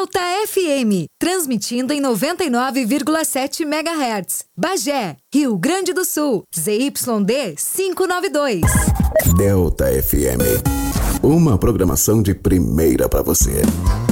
Delta FM, transmitindo em 99,7 MHz. Bagé, Rio Grande do Sul, ZYD 592. Delta FM, uma programação de primeira para você.